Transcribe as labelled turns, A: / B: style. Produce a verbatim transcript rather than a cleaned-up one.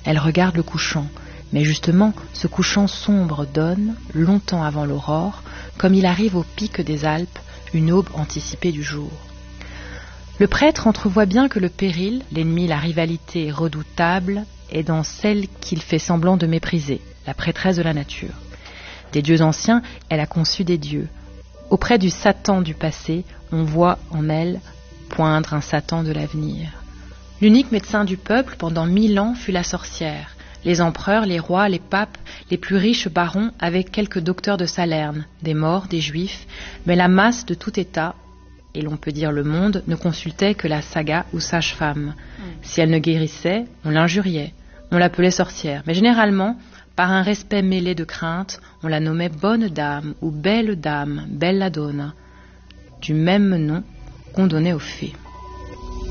A: Elle regarde le couchant. Mais justement, ce couchant sombre donne, longtemps avant l'aurore, comme il arrive au pic des Alpes, une aube anticipée du jour. Le prêtre entrevoit bien que le péril, l'ennemi, la rivalité redoutable, est dans celle qu'il fait semblant de mépriser, la prêtresse de la nature. Des dieux anciens, elle a conçu des dieux. Auprès du Satan du passé, on voit en elle poindre un Satan de l'avenir. L'unique médecin du peuple, pendant mille ans, fut la sorcière. Les empereurs, les rois, les papes, les plus riches barons, avec quelques docteurs de Salerne, des morts, des juifs, mais la masse de tout État, et l'on peut dire le monde, ne consultait que la saga ou sage-femme. Mmh. Si elle ne guérissait, on l'injuriait, on l'appelait sorcière, mais généralement, par un respect mêlé de crainte, on la nommait bonne dame ou belle dame, belladonna, du même nom qu'on donnait aux fées.